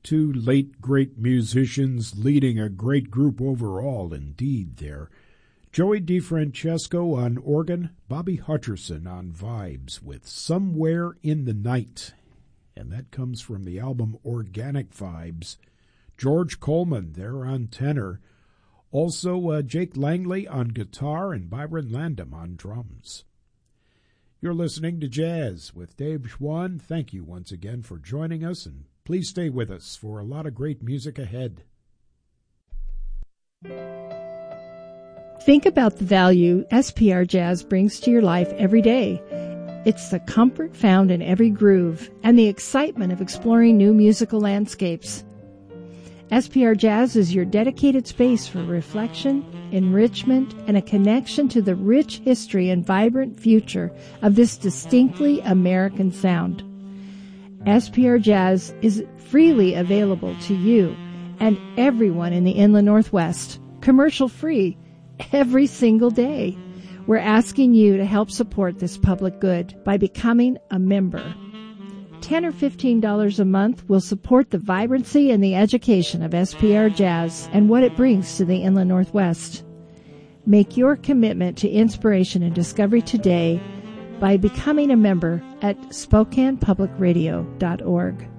Two late great musicians leading a great group overall, indeed, there. Joey DeFrancesco on organ, Bobby Hutcherson on vibes with Somewhere in the Night. And that comes from the album Organic Vibes. George Coleman there on tenor. Also Jake Langley on guitar and Byron Landam on drums. You're listening to Jazz with Dave Schwann. Thank you once again for joining us, and please stay with us for a lot of great music ahead. Think about the value SPR Jazz brings to your life every day. It's the comfort found in every groove and the excitement of exploring new musical landscapes. SPR Jazz is your dedicated space for reflection, enrichment, and a connection to the rich history and vibrant future of this distinctly American sound. SPR Jazz is freely available to you and everyone in the Inland Northwest, commercial-free, every single day. We're asking you to help support this public good by becoming a member. $10 or $15 a month will support the vibrancy and the education of SPR Jazz and what it brings to the Inland Northwest. Make your commitment to inspiration and discovery today by becoming a member at SpokanePublicRadio.org.